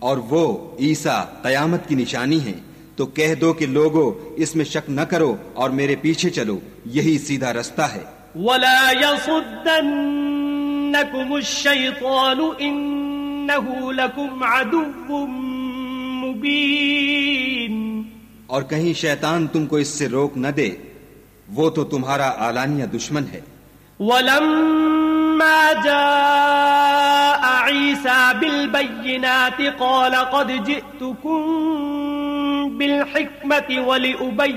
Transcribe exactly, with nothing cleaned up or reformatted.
और वो ईसा कयामत की निशानी है, तो कह दो कि लोगों इसमें शक न करो और मेरे पीछे चलो, यही सीधा रास्ता है। वला यसुद्दन्नकुमुश्शैतानु इन्नहु लकुम अदुव्वुम मुबीन। और कहीं शैतान तुमको इससे रोक न दे, वो तो तुम्हारा आलानिया दुश्मन है। वलम्मा जाअ ईसा बिलबय्यिनाति क़ाल क़द जिअ्तुकुम बिलहिक्मति वलिउबय्य